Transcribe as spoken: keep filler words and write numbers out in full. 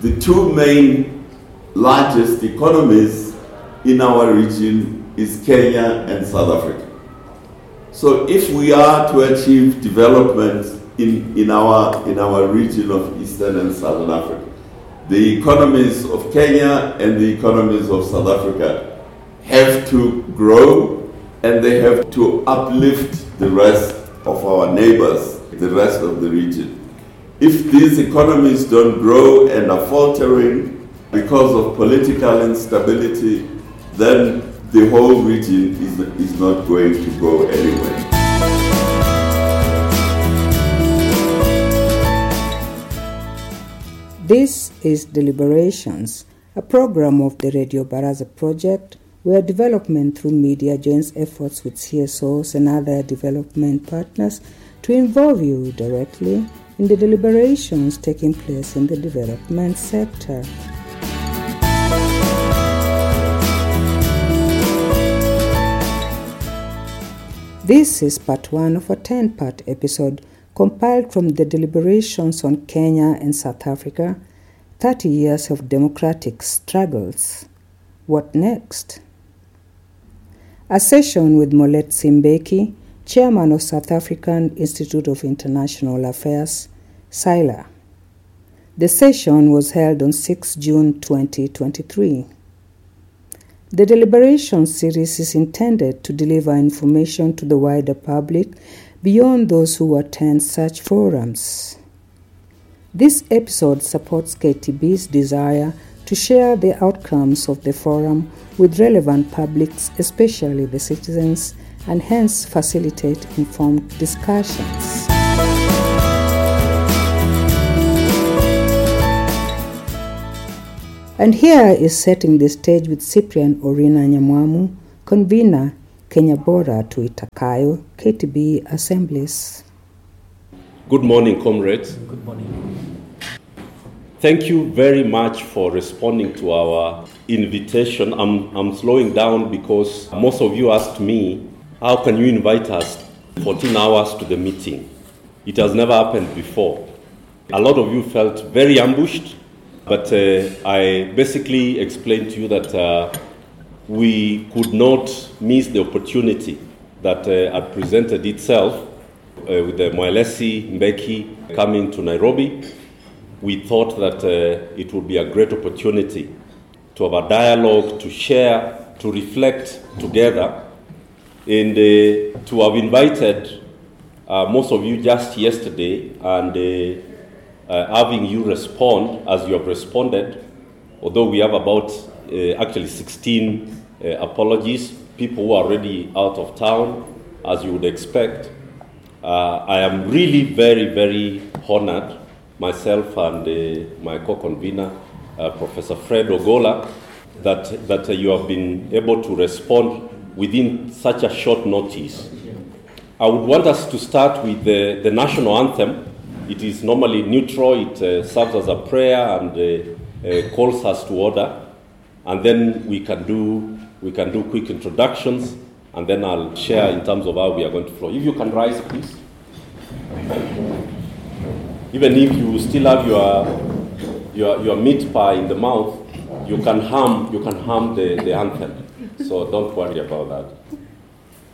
the two main largest economies in our region is Kenya and South Africa. So if we are to achieve development in, in, our, in our region of Eastern and Southern Africa, the economies of Kenya and the economies of South Africa have to grow, and they have to uplift the rest of our neighbors, the rest of the region. If these economies don't grow and are faltering because of political instability, then the whole region is, is not going to go anywhere. This is Deliberations, a program of the Radio Baraza project where development through media joins efforts with C S Os and other development partners to involve you directly in the deliberations taking place in the development sector. This is part one of a ten-part episode compiled from the deliberations on Kenya and South Africa, thirty years of democratic struggles. What next? A session with Moletsi Mbeki, chairman of South African Institute of International Affairs, S I L A. The session was held on the sixth of June twenty twenty-three. The deliberation series is intended to deliver information to the wider public beyond those who attend such forums. This episode supports K T B's desire to share the outcomes of the forum with relevant publics, especially the citizens, and hence facilitate informed discussions. And here is setting the stage with Cyprian Orina Nyamwamu, convener, Kenya Bora to Itakayo, K T B Assemblies. Good morning, comrades. Good morning. Thank you very much for responding to our invitation. I'm, I'm slowing down because most of you asked me, how can you invite us fourteen hours to the meeting? It has never happened before. A lot of you felt very ambushed, but uh, I basically explained to you that uh, we could not miss the opportunity that uh, had presented itself uh, with the Moletsi Mbeki coming to Nairobi. We thought that uh, it would be a great opportunity to have a dialogue, to share, to reflect together, and uh, to have invited uh, most of you just yesterday, and uh, uh, having you respond as you have responded, although we have about uh, actually sixteen uh, apologies, people who are already out of town, as you would expect. Uh, I am really very, very honored, myself and uh, my co-convener, uh, Professor Fred Ogola, that, that uh, you have been able to respond within such a short notice. I would want us to start with the, the national anthem. It is normally neutral, it uh, serves as a prayer and uh, uh, calls us to order. And then we can do we can do quick introductions, and then I'll share in terms of how we are going to flow. If you can rise, please. Even if you still have your your, your meat pie in the mouth, you can hum you can hum the, the anthem. So don't worry about that.